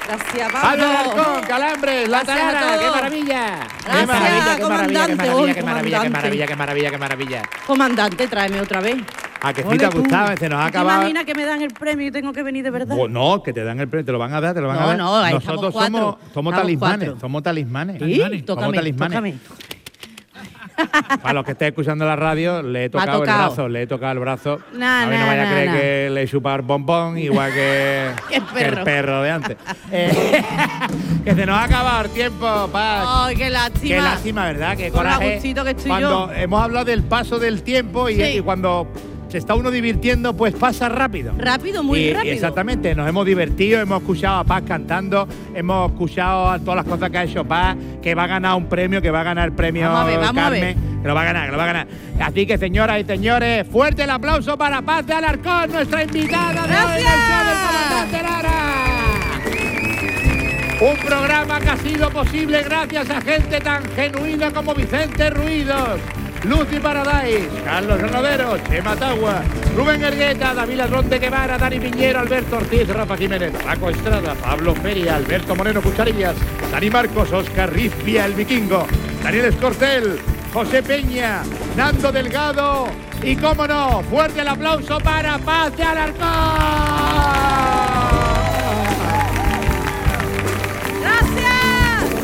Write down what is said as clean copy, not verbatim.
Gracias, Paz Pablo. de Alarcón, Calambres, La Gracias a Tarara, qué todos. maravilla. Gracias, Qué maravilla, qué maravilla, qué comandante, maravilla, qué hoy, maravilla, qué comandante. maravilla, qué maravilla, qué maravilla. Comandante, tráeme otra vez. ¿A que sí Ole te ha tú. gustado? Se nos ha ¿Te acabado. imaginas que me dan el premio y tengo que venir de verdad? Pues no, que te dan el premio, te lo van a dar, te lo van a No, dar. no, ahí Nosotros estamos cuatro. somos Estamos talismanes, cuatro. somos talismanes. Sí, Somos tócame, talismanes. tócame. Para los que estéis escuchando la radio, le he tocado el tocado. brazo, le he tocado el brazo. Nah, a ver, no nah, vaya a nah, creer nah. que le he chupado el bombón, igual que, que el perro de antes. Que se nos ha acabado el tiempo, Paz. Ay, qué lástima. Qué lástima, ¿verdad? Qué Con lo coraje. agustito que estoy cuando yo. hemos hablado del paso del tiempo y, Sí. y cuando se está uno divirtiendo, pues pasa rápido. Rápido, muy rápido. Exactamente, nos hemos divertido, hemos escuchado a Paz cantando, hemos escuchado a todas las cosas que ha hecho Paz, que va a ganar un premio, que va a ganar el premio Vamos a ver, vamos a Carmen, ver. que lo va a ganar, que lo va a ganar. Así que, señoras y señores, fuerte el aplauso para Paz de Alarcón, nuestra invitada de hoy en el show del Comandante Lara. Un programa que ha sido posible gracias a gente tan genuina como Vicente Ruidos, Lucy Paradise, Carlos Renadero, Chema Tagua, Rubén Ergueta, David Ladrón de Guevara, Dani Piñero, Alberto Ortiz, Rafa Jiménez, Paco Estrada, Pablo Feria, Alberto Moreno Cucharillas, Dani Marcos, Oscar Rizpia, el Vikingo, Daniel Escorcel, José Peña, Nando Delgado y, cómo no, fuerte el aplauso para Paz de Alarcón.